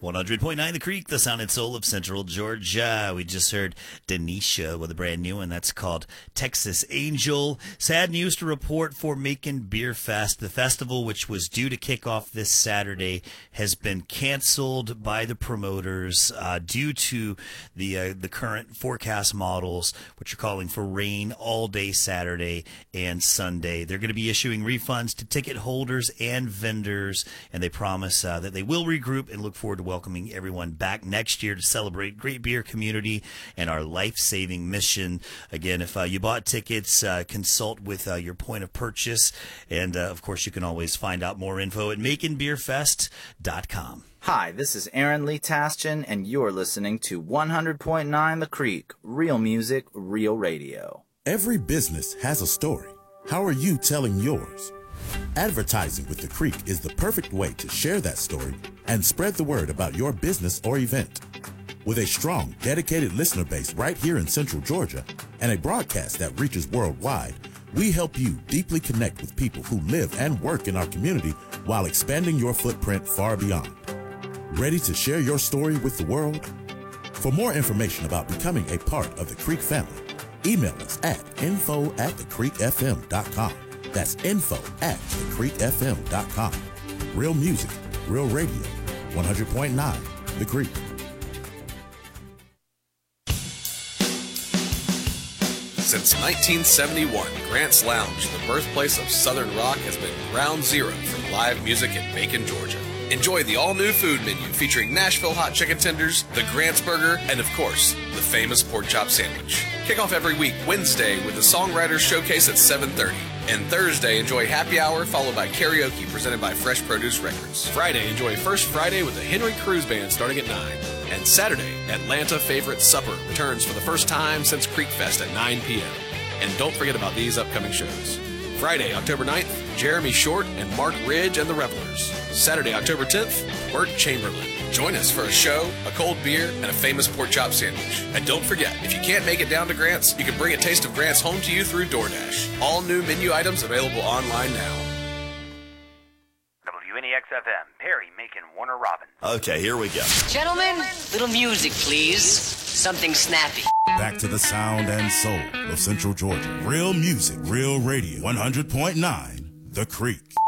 100.9 The Creek, the sound and soul of Central Georgia. We just heard Denisha with a brand new one that's called Texas Angel. Sad news to report for Macon Beer Fest. The festival, which was due to kick off this Saturday, has been canceled by the promoters due to the current forecast models, which are calling for rain all day Saturday and Sunday. They're going to be issuing refunds to ticket holders and vendors, and they promise that they will regroup and look forward to welcoming everyone back next year to celebrate great beer community and our life-saving mission. Again, if you bought tickets, consult with your point of purchase. And, of course, you can always find out more info at MaconBeerFest.com. Hi, this is Aaron Lee Tastian, and you're listening to 100.9 The Creek, real music, real radio. Every business has a story. How are you telling yours? Advertising with The Creek is the perfect way to share that story and spread the word about your business or event. With a strong, dedicated listener base right here in Central Georgia and a broadcast that reaches worldwide, we help you deeply connect with people who live and work in our community while expanding your footprint far beyond. Ready to share your story with the world? For more information about becoming a part of the Creek family, email us at info@thecreekfm.com. That's info@thecreekfm.com. Real music, real radio, 100.9 The Creek. Since 1971, Grant's Lounge, the birthplace of Southern rock, has been ground zero for live music in Macon, Georgia. Enjoy the all-new food menu featuring Nashville hot chicken tenders, the Grant's Burger, and of course, the famous pork chop sandwich. Kick off every week Wednesday with the Songwriters Showcase at 7:30. And Thursday, enjoy happy hour followed by karaoke presented by Fresh Produce Records. Friday, enjoy First Friday with the Henry Cruz Band starting at 9. And Saturday, Atlanta Favorite Supper returns for the first time since Creek Fest at 9 p.m. And don't forget about these upcoming shows. Friday, October 9th, Jeremy Short and Mark Ridge and the Revelers. Saturday, October 10th, Bert Chamberlain. Join us for a show, a cold beer, and a famous pork chop sandwich. And don't forget, if you can't make it down to Grant's, you can bring a taste of Grant's home to you through DoorDash. All new menu items available online now. WNEX-FM, Perry, Macon, Warner Robin. Okay, here we go. Gentlemen, little music, please. Something snappy. Back to the sound and soul of Central Georgia. Real music, real radio, 100.9 The Creek.